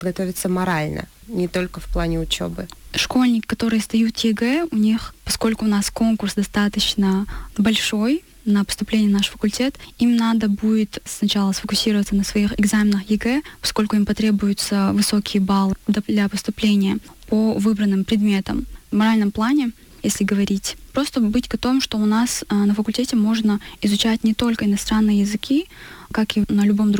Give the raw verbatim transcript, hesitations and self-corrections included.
готовиться морально, не только в плане учебы. Школьники, которые сдают ЕГЭ, у них, поскольку у нас конкурс достаточно большой на поступление в наш факультет, им надо будет сначала сфокусироваться на своих экзаменах ЕГЭ, поскольку им потребуются высокие баллы для поступления по выбранным предметам. В моральном плане, если говорить, просто быть готовым, что у нас на факультете можно изучать не только иностранные языки, как и на любом другом